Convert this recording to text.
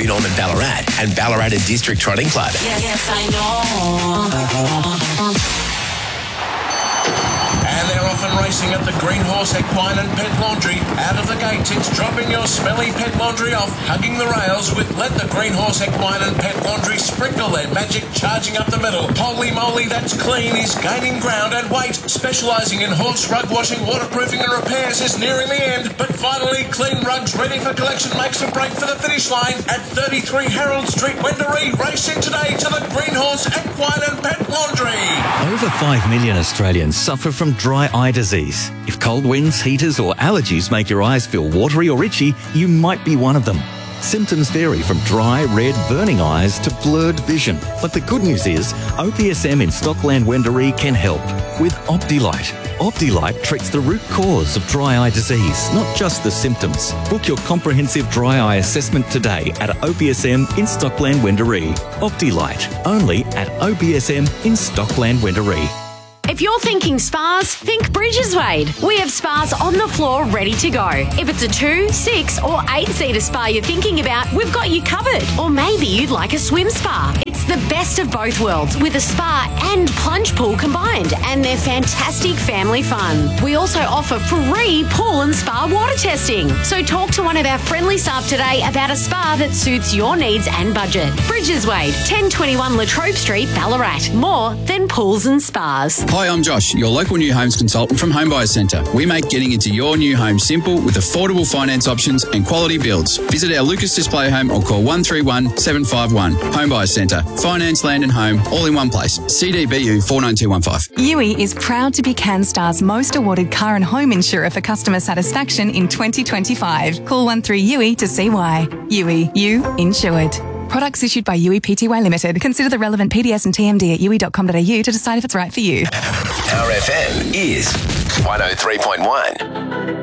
going on in Ballarat and Ballarat District Trotting Club. Yes, I know. And they're off and racing at the Green Horse Equine and Pet Laundry. Out of the gates, it's dropping your smelly pet laundry off, hugging the rails with Let the Green Horse Equine and Pet Laundry sprinkle their magic, charging up the middle. Holy moly, that's clean is gaining ground and weight. Specialising in horse rug washing, waterproofing and repairs is nearing the end. But finally, Clean Rugs ready for collection makes a break for the finish line at 33 Harold Street, Wendouree. Racing today to the Green Horse Equine and Pet Laundry. Over 5 million Australians suffer from dry eye disease. If cold winds, heaters or allergies make your eyes feel watery or itchy, you might be one of them. Symptoms vary from dry, red, burning eyes to blurred vision. But the good news is, OPSM in Stockland Wendouree can help with Optilight. Optilight treats the root cause of dry eye disease, not just the symptoms. Book your comprehensive dry eye assessment today at OPSM in Stockland Wendouree. Optilight, only at OPSM in Stockland Wendouree. If you're thinking spas, think Bridges Wade. We have spas on the floor ready to go. If it's a 2, 6 or 8-seater spa you're thinking about, we've got you covered. Or maybe you'd like a swim spa. It's the best of both worlds with a spa and plunge pool combined, and they're fantastic family fun. We also offer free pool and spa water testing. So talk to one of our friendly staff today about a spa that suits your needs and budget. Bridges Wade, 1021 Latrobe Street, Ballarat. More than pools and spas. Hi, I'm Josh, your local new homes consultant from Home Buyers Centre. We make getting into your new home simple with affordable finance options and quality builds. Visit our Lucas Display Home or call 131 751. Home Buyers Centre. Finance, land and home all in one place. CDBU 49215. Yui is proud to be CanStar's most awarded car and home insurer for customer satisfaction in 2025. Call 13-YUI to see why. Yui, you insured. Products issued by Yui Pty Limited. Consider the relevant PDS and TMD at yui.com.au to decide if it's right for you. Our FM is 103.1.